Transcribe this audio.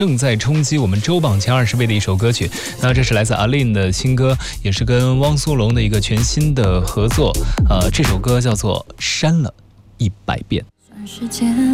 正在冲击我们周榜前20位的一首歌曲。那这是来自阿令的新歌，也是跟汪苏泷的一个全新的合作。这首歌叫做《删了100遍》。